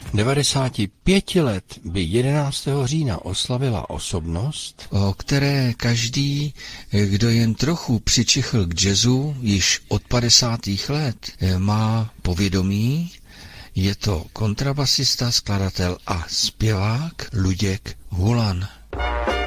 95 let by 11. října oslavila osobnost, o které každý, kdo jen trochu přičichl k jazzu již od 50. let, má povědomí. Je to kontrabasista, skladatel a zpěvák Luděk Hulan.